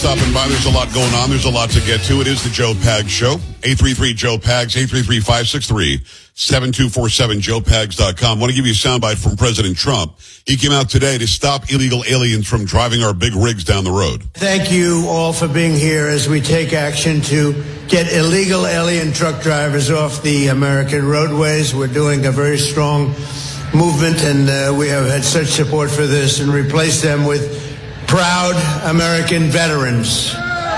Stopping by. There's a lot going on. There's a lot to get to. It is the Joe Pags Show. 833-JOE-PAGS, 833-563-7247, joepags.com. Want to give you a soundbite from President Trump. He came out today to stop illegal aliens from driving our big rigs down the road. Thank you all for being here as we take action to get illegal alien truck drivers off the American roadways. We're doing a very strong movement, and we have had such support for this, and replace them with proud American veterans.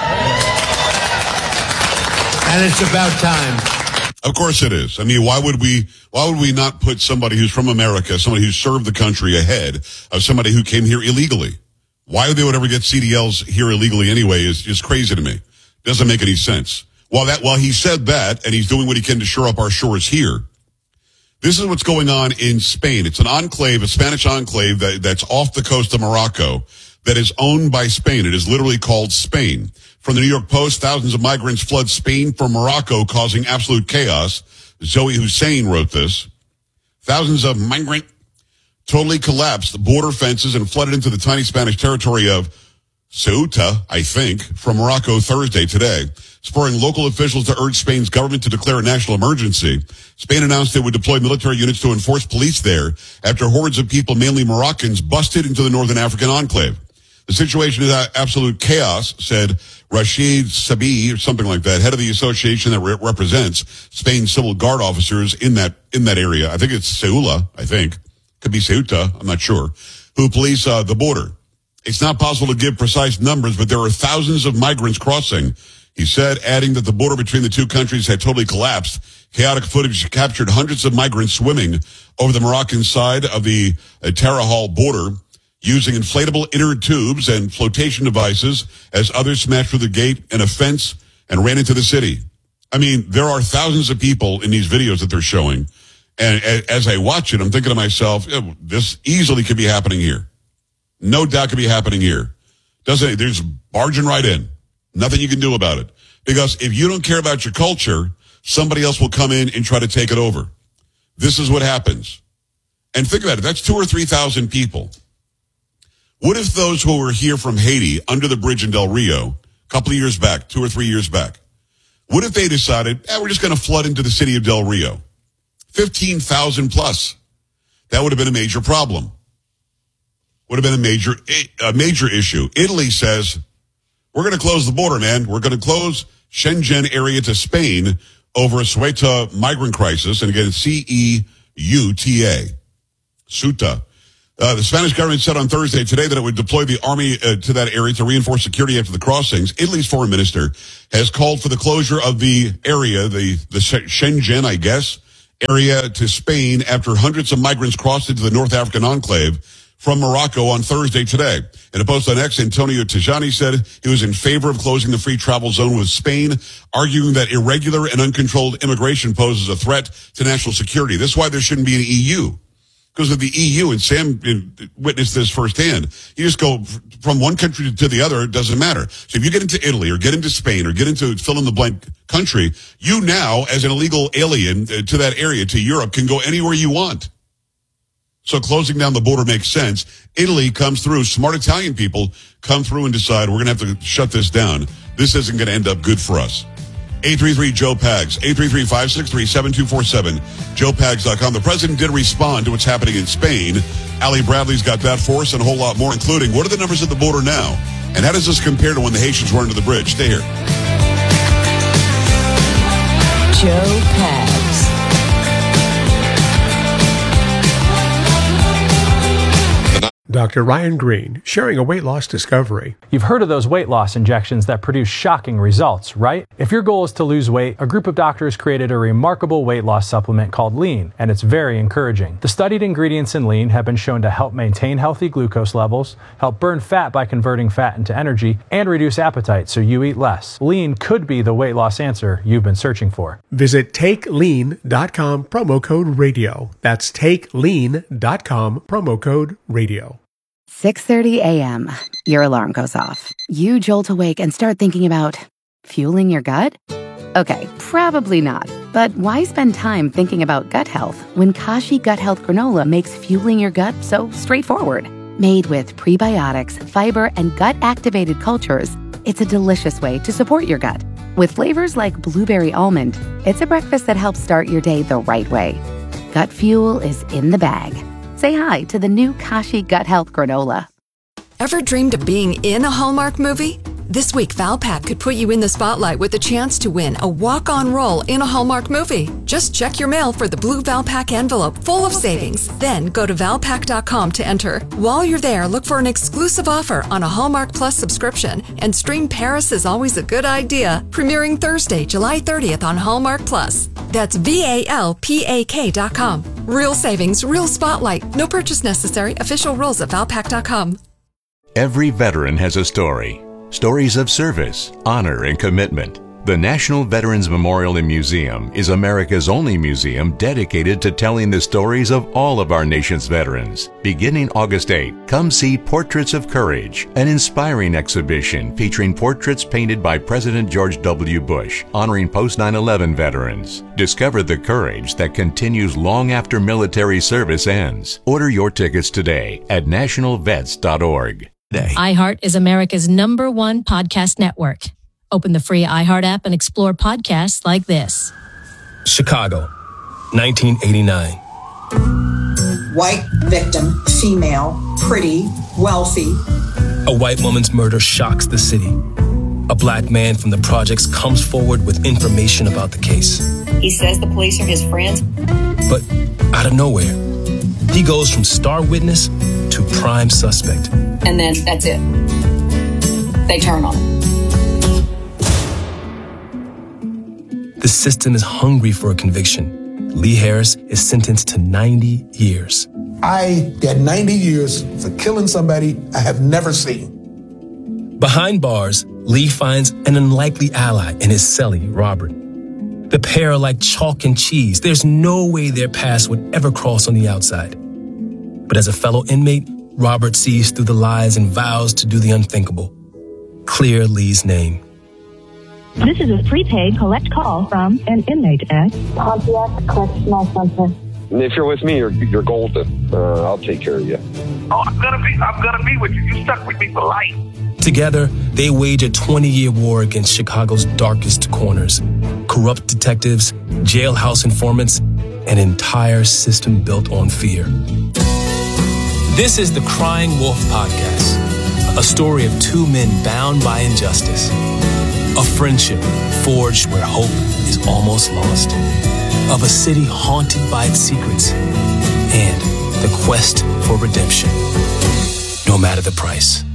And it's about time. Of course it is. I mean, why would we not put somebody who's from America, somebody who served the country ahead of somebody who came here illegally? Why they would ever get CDLs here illegally anyway is just crazy to me. Doesn't make any sense. While he said that, and he's doing what he can to shore up our shores here, this is what's going on in Spain. It's an enclave, a Spanish enclave that's off the coast of Morocco that is owned by Spain. It is literally called Spain. From the New York Post, thousands of migrants flood Spain from Morocco, causing absolute chaos. Zoe Hussein wrote this. Thousands of migrants totally collapsed border fences and flooded into the tiny Spanish territory of Ceuta, I think, from Morocco Thursday today, spurring local officials to urge Spain's government to declare a national emergency. Spain announced it would deploy military units to enforce police there after hordes of people, mainly Moroccans, busted into the northern African enclave. The situation is absolute chaos, said Rashid Sabi, or something like that, head of the association that represents Spain's civil guard officers in that area. I think it's Ceuta, Could be Ceuta, I'm not sure, who police the border. It's not possible to give precise numbers, but there are thousands of migrants crossing, he said, adding that the border between the two countries had totally collapsed. Chaotic footage captured hundreds of migrants swimming over the Moroccan side of the Tarahal border, using inflatable inner tubes and flotation devices as others smashed through the gate and a fence and ran into the city. I mean, there are thousands of people in these videos that they're showing. And as I watch it, I'm thinking to myself, this easily could be happening here. No doubt could be happening here. There's barging right in. Nothing you can do about it. Because if you don't care about your culture, somebody else will come in and try to take it over. This is what happens. And think about it. That's 2,000 or 3,000 people. What if those who were here from Haiti under the bridge in Del Rio a couple of years back, 2 or 3 years back, what if they decided, we're just going to flood into the city of Del Rio? 15,000 plus. That would have been a major problem. Would have been a major issue. Italy says, we're going to close the border, man. We're going to close Shenzhen area to Spain over a Ceuta migrant crisis. And again, C-E-U-T-A. Ceuta. The Spanish government said on Thursday today that it would deploy the army to that area to reinforce security after the crossings. Italy's foreign minister has called for the closure of the area, the Shenzhen, I guess, area to Spain after hundreds of migrants crossed into the North African enclave from Morocco on Thursday today. In a post on X, Antonio Tajani said he was in favor of closing the free travel zone with Spain, arguing that irregular and uncontrolled immigration poses a threat to national security. That's why there shouldn't be an EU. Because of the EU, and Sam witnessed this firsthand, you just go from one country to the other, it doesn't matter. So if you get into Italy or get into Spain or get into fill-in-the-blank country, you now, as an illegal alien to that area, to Europe, can go anywhere you want. So closing down the border makes sense. Italy comes through, smart Italian people come through and decide we're going to have to shut this down. This isn't going to end up good for us. 833-JOE-PAGS, 833-563-7247, joepags.com. The president did respond to what's happening in Spain. Ali Bradley's got that for us and a whole lot more, including what are the numbers at the border now? And how does this compare to when the Haitians were under the bridge? Stay here. Joe Pags. Dr. Ryan Green, sharing a weight loss discovery. You've heard of those weight loss injections that produce shocking results, right? If your goal is to lose weight, a group of doctors created a remarkable weight loss supplement called Lean, and it's very encouraging. The studied ingredients in Lean have been shown to help maintain healthy glucose levels, help burn fat by converting fat into energy, and reduce appetite so you eat less. Lean could be the weight loss answer you've been searching for. Visit TakeLean.com, promo code radio. That's TakeLean.com, promo code radio. 6:30 a.m. Your alarm goes off. You jolt awake and start thinking about fueling your gut? Okay, probably not. But why spend time thinking about gut health when Kashi Gut Health Granola makes fueling your gut so straightforward? Made with prebiotics, fiber, and gut-activated cultures, it's a delicious way to support your gut. With flavors like blueberry almond, it's a breakfast that helps start your day the right way. Gut Fuel is in the bag. Say hi to the new Kashi Gut Health Granola. Ever dreamed of being in a Hallmark movie? This week, Valpak could put you in the spotlight with a chance to win a walk-on role in a Hallmark movie. Just check your mail for the blue Valpak envelope full of savings. Then go to Valpak.com to enter. While you're there, look for an exclusive offer on a Hallmark Plus subscription and stream Paris is Always a Good Idea, premiering Thursday, July 30th on Hallmark Plus. That's VALPAK.com. Real savings, real spotlight. No purchase necessary. Official rules at Valpak.com. Every veteran has a story. Stories of service, honor, and commitment. The National Veterans Memorial and Museum is America's only museum dedicated to telling the stories of all of our nation's veterans. Beginning August 8, come see Portraits of Courage, an inspiring exhibition featuring portraits painted by President George W. Bush, honoring post-9/11 veterans. Discover the courage that continues long after military service ends. Order your tickets today at nationalvets.org. iHeart is America's #1 podcast network. Open the free iHeart app and explore podcasts like this. Chicago, 1989. White victim, female, pretty, wealthy. A white woman's murder shocks the city. A black man from the projects comes forward with information about the case. He says the police are his friends. But out of nowhere, he goes from star witness to prime suspect. And then that's it. They turn on him. The system is hungry for a conviction. Lee Harris is sentenced to 90 years. I got 90 years for killing somebody I have never seen. Behind bars, Lee finds an unlikely ally in his cellie, Robert. The pair are like chalk and cheese. There's no way their paths would ever cross on the outside. But as a fellow inmate, Robert sees through the lies and vows to do the unthinkable. Clear Lee's name. This is a prepaid collect call from an inmate at Pontiac Correctional Center. If you're with me, you're golden. I'll take care of you. Oh, I'm gonna be with you. You stuck with me for life. Together, they wage a 20-year war against Chicago's darkest corners. Corrupt detectives, jailhouse informants, an entire system built on fear. This is the Crying Wolf Podcast, a story of two men bound by injustice. A friendship forged where hope is almost lost. Of a city haunted by its secrets. And the quest for redemption, no matter the price.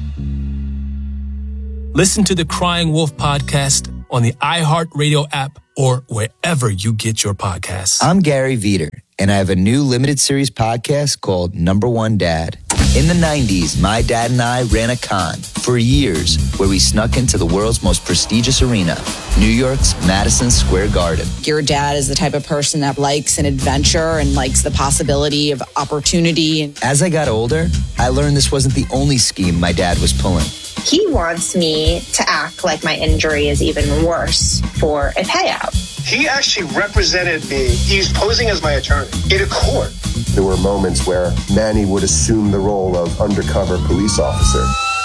Listen to the Crying Wolf Podcast on the iHeartRadio app or wherever you get your podcasts. I'm Gary Veter, and I have a new limited series podcast called #1 Dad. In the 90s, my dad and I ran a con for years where we snuck into the world's most prestigious arena, New York's Madison Square Garden. Your dad is the type of person that likes an adventure and likes the possibility of opportunity. As I got older, I learned this wasn't the only scheme my dad was pulling. He wants me to act like my injury is even worse for a payout. He actually represented me. He was posing as my attorney in a court. There were moments where Manny would assume the role of undercover police officer.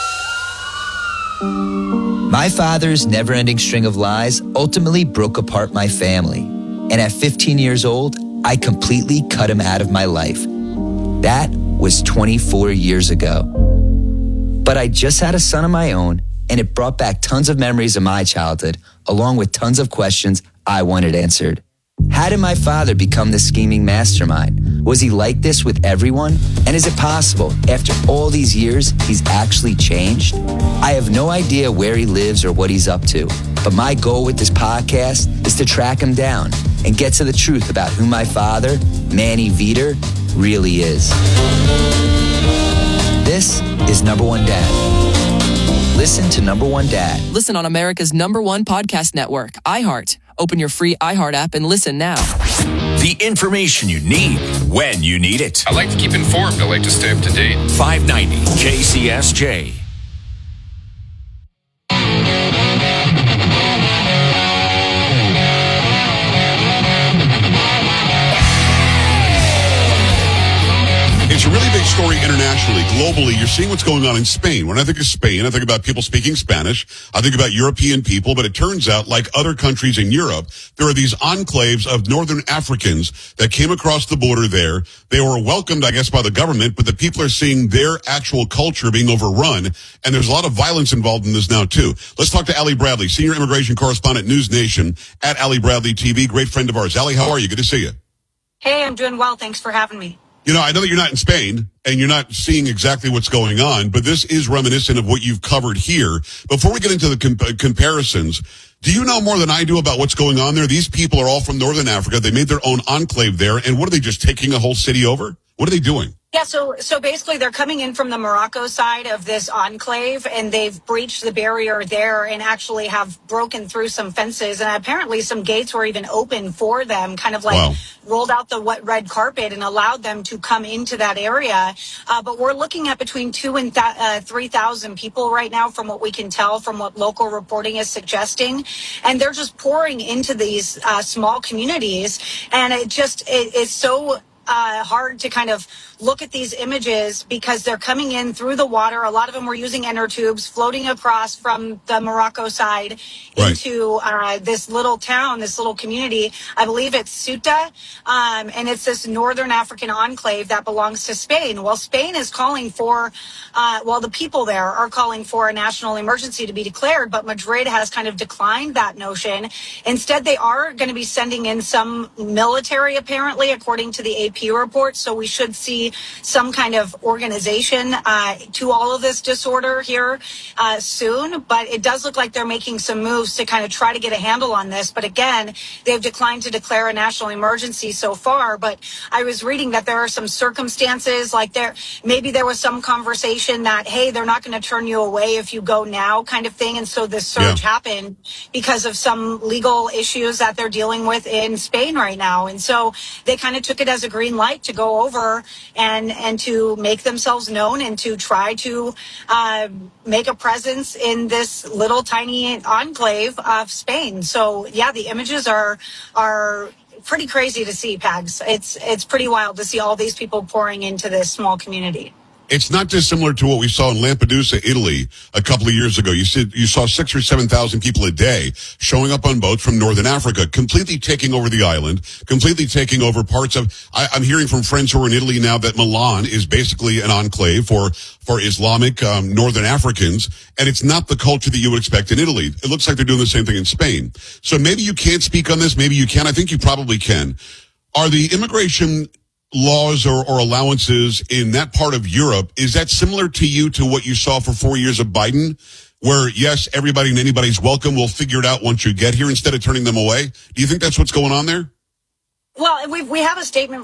My father's never-ending string of lies ultimately broke apart my family. And at 15 years old, I completely cut him out of my life. That was 24 years ago. But I just had a son of my own, and it brought back tons of memories of my childhood, along with tons of questions I wanted answered. How did my father become this scheming mastermind? Was he like this with everyone? And is it possible, after all these years, he's actually changed? I have no idea where he lives or what he's up to, but my goal with this podcast is to track him down and get to the truth about who my father, Manny Veter, really is. This is #1 Dad. Listen to #1 Dad. Listen on America's #1 podcast network, iHeart. Open your free iHeart app and listen now. The information you need when you need it. I like to keep informed. I like to stay up to date. 590 KCSJ. It's a really big big story internationally, globally. You're seeing what's going on in Spain. When I think of Spain, I think about people speaking Spanish. I think about European people, but it turns out, like other countries in Europe, there are these enclaves of northern Africans that came across the border there. They were welcomed, I guess, by the government, but the people are seeing their actual culture being overrun, and there's a lot of violence involved in this now, too. Let's talk to Allie Bradley, senior immigration correspondent, News Nation, at Allie Bradley TV. Great friend of ours. Allie, how are you? Good to see you. Hey, I'm doing well. Thanks for having me. You know, I know that you're not in Spain and you're not seeing exactly what's going on, but this is reminiscent of what you've covered here. Before we get into the comparisons, do you know more than I do about what's going on there? These people are all from Northern Africa. They made their own enclave there. And what are they, just taking a whole city over? What are they doing? Yeah, so basically they're coming in from the Morocco side of this enclave, and they've breached the barrier there and actually have broken through some fences, and apparently some gates were even open for them, kind of like rolled out the wet red carpet and allowed them to come into that area. But we're looking at between 2,000 and 3,000 people right now, from what we can tell, from what local reporting is suggesting, and they're just pouring into these small communities, and it's so hard to kind of look at these images because they're coming in through the water. A lot of them were using inner tubes, floating across from the Morocco side into this little town, this little community. I believe it's Ceuta, and it's this northern African enclave that belongs to Spain. Well, Spain is calling for, the people there are calling for a national emergency to be declared, but Madrid has kind of declined that notion. Instead, they are going to be sending in some military, apparently, according to the AP report. So we should see some kind of organization to all of this disorder here soon. But it does look like they're making some moves to kind of try to get a handle on this. But again, they've declined to declare a national emergency so far. But I was reading that there are some circumstances, like maybe there was some conversation that, hey, they're not going to turn you away if you go now, kind of thing. And so this surge happened because of some legal issues that they're dealing with in Spain right now. And so they kind of took it as a green light to go over and to make themselves known and to try to make a presence in this little tiny enclave of Spain. So yeah, the images are pretty crazy to see, Pags. It's pretty wild to see all these people pouring into this small community. It's not dissimilar to what we saw in Lampedusa, Italy, a couple of years ago. You saw 6,000 or 7,000 people a day showing up on boats from Northern Africa, completely taking over the island, completely taking over parts of. I'm hearing from friends who are in Italy now that Milan is basically an enclave for Islamic Northern Africans, and it's not the culture that you would expect in Italy. It looks like they're doing the same thing in Spain. So maybe you can't speak on this. Maybe you can. I think you probably can. Are the immigration laws or allowances in that part of Europe, is that similar to you to what you saw for 4 years of Biden, where, yes, everybody and anybody's welcome, we'll figure it out once you get here instead of turning them away? Do you think that's what's going on there? Well, we have a statement